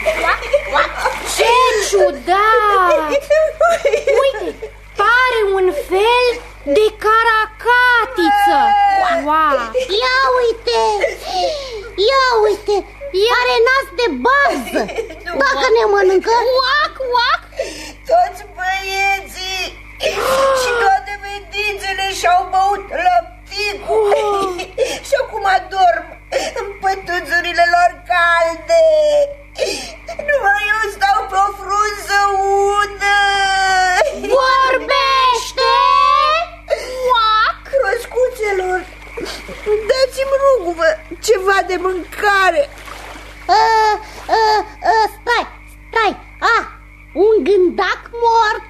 Ce ciudat! Uite, pare un fel de caracatiță. Wow. Ia uite, are nas de bază. Dacă ne mănâncă, Uac, uac. Toți băieții și toate fetițele și-au băut lăpticul și acum adorm în pătuțurile lor calde. Numai eu stau pe o frunză udă. Vorbește! Uac! Răscuțelor, dați-mi, rugă-vă, ceva de mâncare. Stai, un gândac mort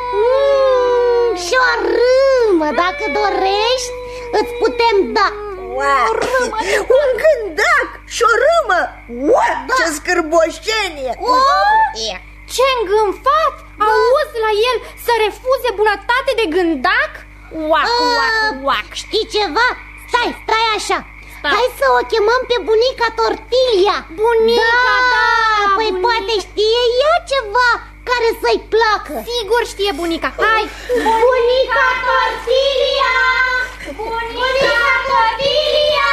și o râmă, dacă dorești, îți putem da. Un gândac și o râmă. Ce scârboșenie. Ce îngânfat! Auzi la el să refuze bunătate de gândac? Uac, uac, uac. Știi ceva? Stai așa. Hai să o chemăm pe bunica Tortilia. Bunica, da, păi bunica. poate știe ea ceva care să-i placă. Sigur știe bunica. Hai! Bunica Tortilia! Bunica Tortilia!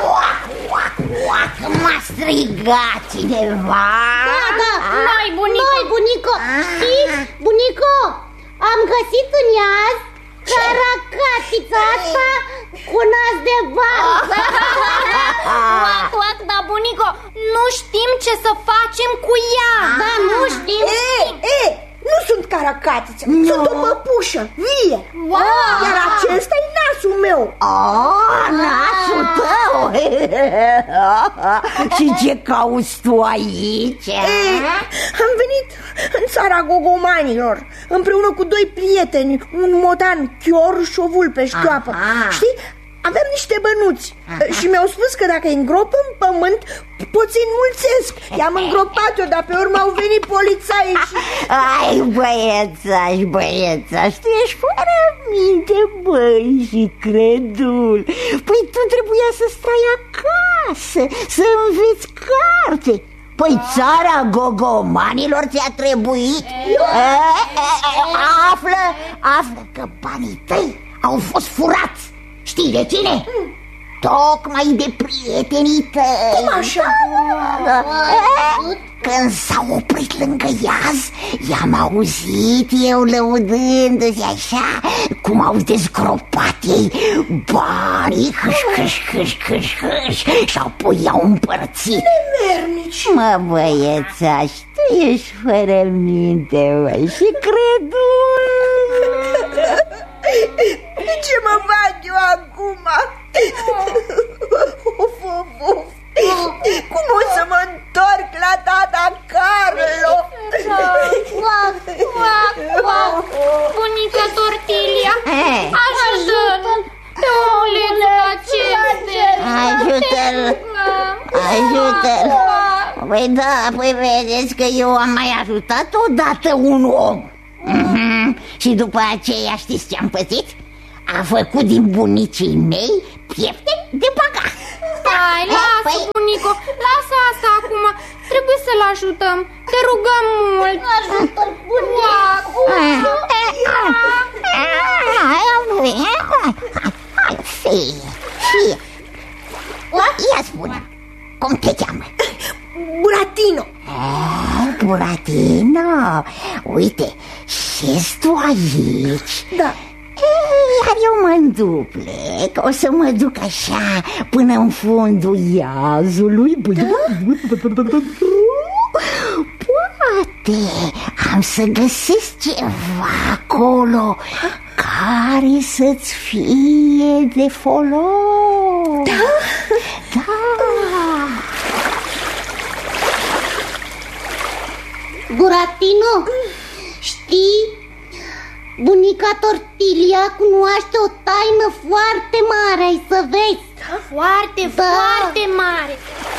M-a strigat cineva. Da, Noi, bunico. Știi, bunico, am găsit în iaz caracatița asta cu nas de varză. Uac, uac, da, bunico, nu știm ce să facem cu ea. Da, nu știm. Nu sunt caracatiță, sunt o păpușă vie. Iar acesta e nasul meu. Nasul tău. Și ce cauți tu aici? Am venit în țara gogomanilor împreună cu doi prieteni, un motan chior și o vulpe șchioapă. Știi? Aveam niște bănuți și mi-au spus că dacă îi îngrop în pământ pot să-i înmulțesc. I-am îngropat-o, dar pe urmă au venit polițaii și... Ai, băiețaș, tu ești fără minte, băi, și credul. Păi tu trebuia să stai acasă, să înveți carte. Păi țara gogomanilor ți-a trebuit? Află că banii tăi au fost furați. Știi de cine? Tocmai de prietenii tăi. Cum așa? Când s-au oprit lângă iaz, i-am auzit eu lăudându-se așa cum au dezgropat ei banii, hâș, și apoi i-au împărțit. Nemernici. Mă, băiețaș, tu ești fără minte, băi, și credul. Ce mă fac eu acum? Cum o să mă întorc la tata Carlo? Bunica Tortilia, ajută-l pe omulețul acesta. Ajută-l. Păi da, păi vedeți că eu am mai ajutat odată un om. Și după aceea știți ce am pățit? A făcut din bunicii mei piepte de băgat. Stai, lasă, bunico, lasă asta acum. Trebuie să-l ajutăm. Te rugăm mult. Ajută-l, bunico. Fie. Ia spune, cum te cheamă? Buratino. Buratino, uite, șezi tu aici? Da. Iar eu mă înduplec, o să mă duc așa până în fundul iazului. Poate am să găsesc ceva acolo care să-ți fie de folos. Da. Buratino, știi? Bunica Tortilia cunoaște o taină foarte mare, ai să vezi. Foarte mare.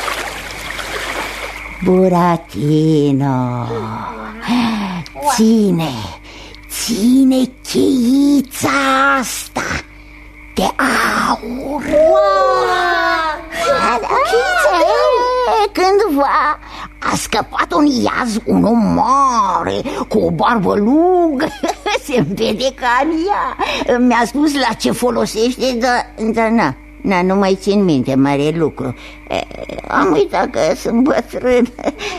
Buratino, ține cheița asta de aur. Cândva a scăpat un iaz, un om mare, cu o barbă lungă, se vede ca în ea. Mi-a spus la ce folosește, dar na, nu mai țin minte mare lucru. Am uitat că sunt bătrân.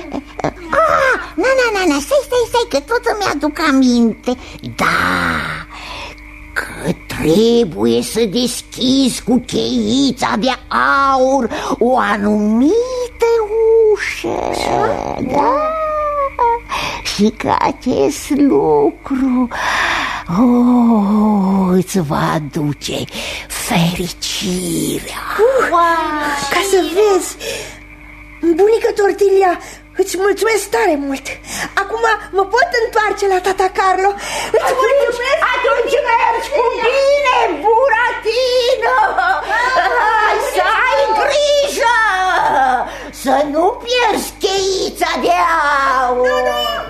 Na, stai, că tot îmi aduc aminte. Da, că trebuie să deschizi cu cheița de aur o anumită ușă. Da? Și că acest lucru îți va aduce fericirea. Ca să vezi, bunică Tortilia, îți mulțumesc tare mult. Acum mă pot întoarce la tata Carlo. Îți mulțumesc. Atunci mergi cu bine, Buratino. Să ai grijă să nu pierzi cheița de